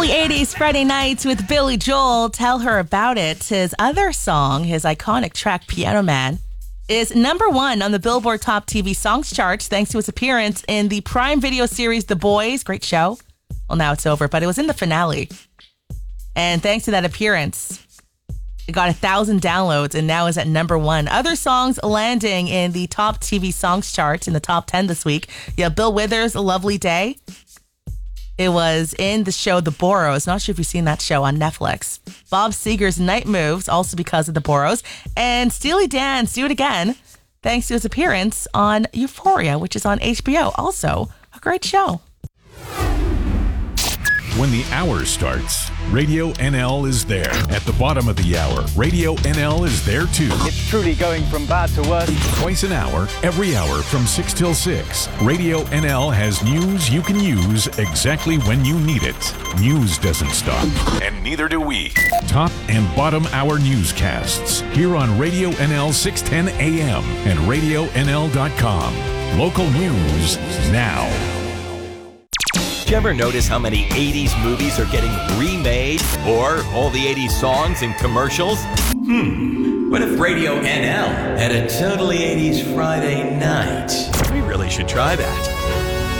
Early 80s Friday nights with Billy Joel. Tell her about it. His other song, his iconic track, Piano Man, is number one on the Billboard Top TV Songs charts thanks to his appearance in the Prime Video series The Boys. Great show. Well, now it's over, but it was in the finale. And thanks to that appearance, it got 1,000 downloads and now is at number one. Other songs landing in the top TV songs chart in the top 10 this week. Yeah, Bill Withers' A Lovely Day. It was in the show The Boroughs. Not sure if you've seen that show on Netflix. Bob Seger's Night Moves, also because of The Boroughs. And Steely Dan's Do It Again, thanks to his appearance on Euphoria, which is on HBO. Also, a great show. When the hour starts, Radio NL is there. At the bottom of the hour, Radio NL is there too. It's truly going from bad to worse. Twice an hour, every hour from 6 till 6. Radio NL has news you can use exactly when you need it. News doesn't stop, and neither do we. Top and bottom hour newscasts here on Radio NL 610 AM and RadioNL.com. Local news now. Did you ever notice how many 80s movies are getting remade? Or all the 80s songs and commercials? What if Radio NL had a totally 80s Friday night? We really should try that.